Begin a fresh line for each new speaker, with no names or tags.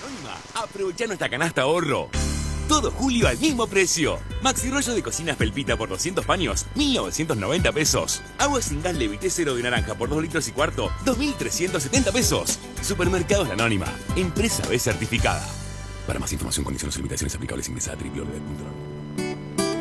Anónima, aprovecha nuestra canasta ahorro. Todo julio al mismo precio. Maxi rollo de cocinas Pelpita por 200 paños, 1.990 pesos. Agua sin gas Levité cero de naranja por 2 litros y cuarto, 2.370 pesos. Supermercados La Anónima, empresa B certificada. Para más información, condiciones y limitaciones aplicables ingresa a www.anónima.com.